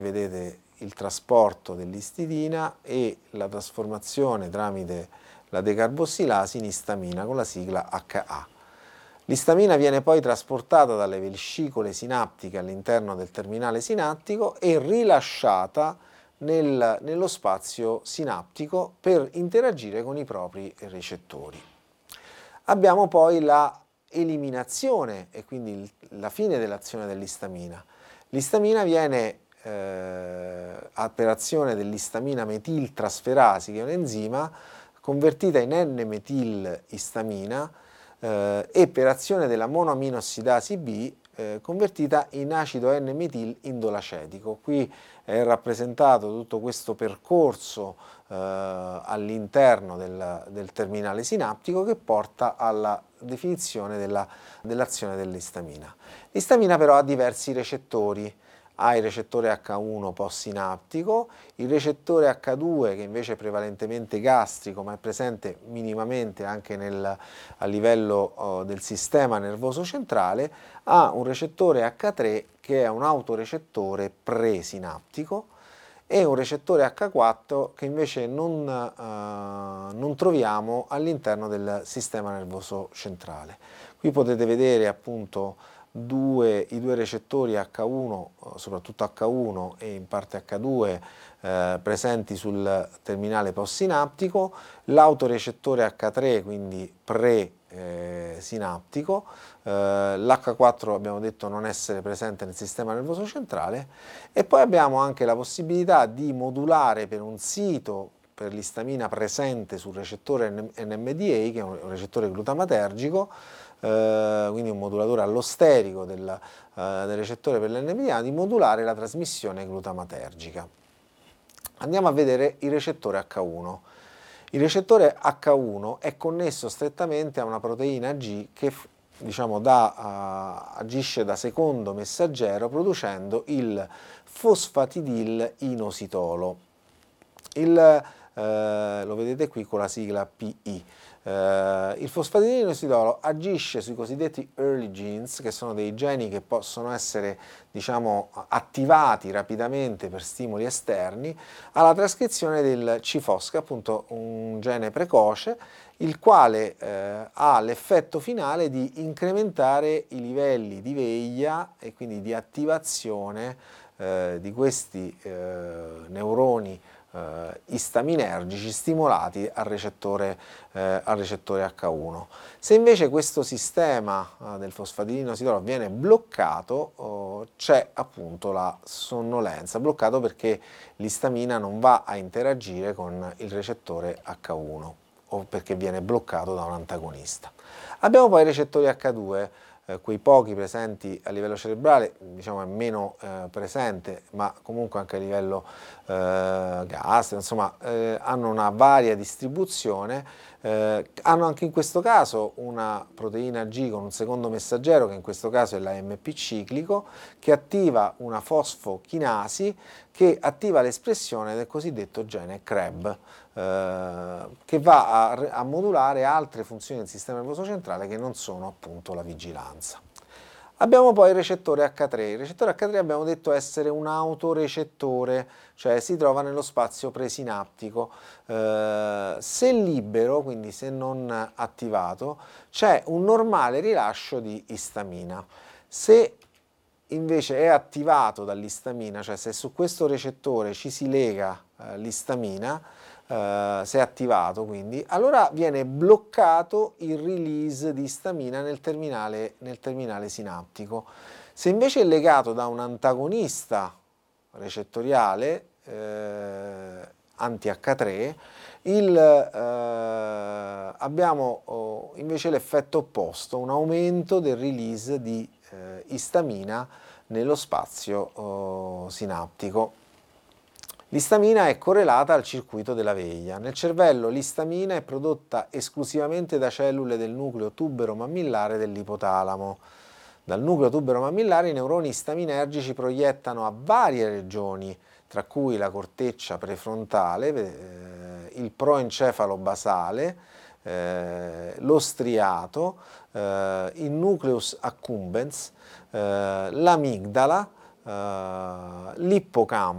vedete il trasporto dell'istidina e la trasformazione tramite la decarbossilasi in istamina con la sigla HA. L'istamina viene poi trasportata dalle vescicole sinaptiche all'interno del terminale sinaptico e rilasciata nello spazio sinaptico per interagire con i propri recettori. Abbiamo poi la eliminazione e quindi la fine dell'azione dell'istamina. L'istamina viene per azione dell'istamina metiltrasferasi, che è un enzima, convertita in N-metilistamina e per azione della monoaminoossidasi B convertita in acido N-metil-indolacetico. Qui è rappresentato tutto questo percorso all'interno del terminale sinaptico che porta alla definizione dell'azione dell'istamina. L'istamina però ha diversi recettori. Ha il recettore H1 postsinaptico, il recettore H2 che invece è prevalentemente gastrico ma è presente minimamente anche a livello del sistema nervoso centrale, ha un recettore H3 che è un autorecettore presinaptico e un recettore H4 che invece non troviamo all'interno del sistema nervoso centrale. Qui potete vedere appunto i due recettori H1, soprattutto H1 e in parte H2 presenti sul terminale postsinaptico, l'autorecettore H3 quindi presinaptico, l'H4 abbiamo detto non essere presente nel sistema nervoso centrale e poi abbiamo anche la possibilità di modulare per un sito per l'istamina presente sul recettore NMDA, che è un recettore glutamatergico, quindi un modulatore allosterico del recettore per l'NMDA, di modulare la trasmissione glutamatergica. Andiamo a vedere il recettore H1. Il recettore H1 è connesso strettamente a una proteina G che agisce da secondo messaggero producendo il fosfatidil inositolo. Lo vedete qui con la sigla PI. Il fosfatidil inositolo agisce sui cosiddetti early genes, che sono dei geni che possono essere attivati rapidamente per stimoli esterni, alla trascrizione del CFOS, che è appunto un gene precoce, il quale ha l'effetto finale di incrementare i livelli di veglia e quindi di attivazione di questi neuroni istaminergici stimolati al recettore H1. Se invece questo sistema del fosfatidilinositolo viene bloccato, c'è appunto la sonnolenza, bloccato perché l'istamina non va a interagire con il recettore H1 o perché viene bloccato da un antagonista. Abbiamo poi i recettori H2, quei pochi presenti a livello cerebrale, diciamo è meno presente, ma comunque anche a livello gastrico, insomma hanno una varia distribuzione, hanno anche in questo caso una proteina G con un secondo messaggero, che in questo caso è l'AMP ciclico, che attiva una fosfochinasi che attiva l'espressione del cosiddetto gene CREB, che va a modulare altre funzioni del sistema nervoso centrale che non sono appunto la vigilanza. Abbiamo poi il recettore H3. Il recettore H3 abbiamo detto essere un autorecettore, cioè si trova nello spazio presinaptico. Se libero, quindi se non attivato, c'è un normale rilascio di istamina. Se invece è attivato dall'istamina, cioè se su questo recettore ci si lega l'istamina, se è attivato quindi, allora viene bloccato il release di istamina nel terminale sinaptico. Se invece è legato da un antagonista recettoriale, anti-H3, abbiamo invece l'effetto opposto, un aumento del release di istamina nello spazio sinaptico. L'istamina è correlata al circuito della veglia. Nel cervello l'istamina è prodotta esclusivamente da cellule del nucleo tubero-mammillare dell'ipotalamo. Dal nucleo tubero-mammillare i neuroni istaminergici proiettano a varie regioni, tra cui la corteccia prefrontale, il proencefalo basale, lo striato, il nucleus accumbens, l'amigdala, l'ippocampo